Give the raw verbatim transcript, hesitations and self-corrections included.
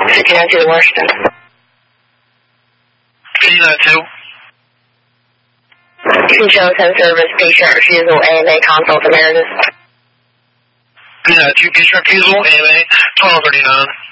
fifty-nine to Washington. fifty-nine two. Show ten service, patient refusal, A M A consult emeritus. fifty-nine two, patient refusal, A M A, twelve thirty-nine.